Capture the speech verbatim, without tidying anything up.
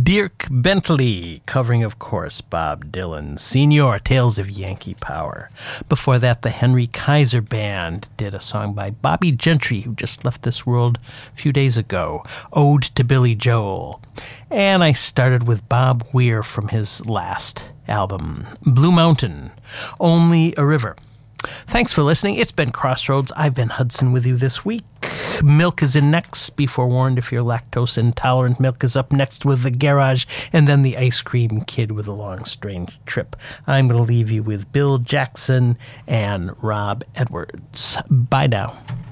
Dirk Bentley, covering, of course, Bob Dylan. Senior, Tales of Yankee Power. Before that, the Henry Kaiser Band did a song by Bobby Gentry, who just left this world a few days ago, Ode to Billy Joel. And I started with Bob Weir from his last album, Blue Mountain, Only a River. Thanks for listening. It's been Crossroads. I've been Hudson with you this week. Milk is in next. Be forewarned if you're lactose intolerant. Milk is up next with The Garage, and then The Ice Cream Kid with A Long Strange Trip. I'm going to leave you with Bill Jackson and Rob Edwards. Bye now.